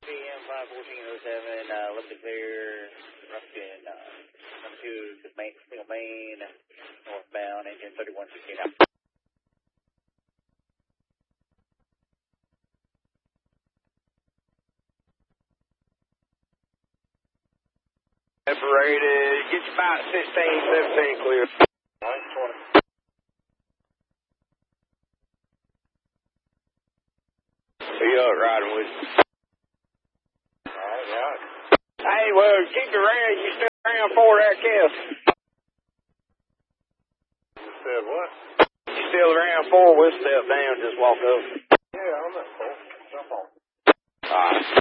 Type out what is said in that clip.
PM 51407, limited clear, Ruskin, number 2, single main, northbound, engine 3116 out. Separated, get you about 16, 17 clear. 20. You up riding with you? Alright, yeah. Hey, well, keep your around. You still around for that kiss? You said what? You still around for? We'll step down, just walk over. Yeah, I'm at 4. Jump on. Alright.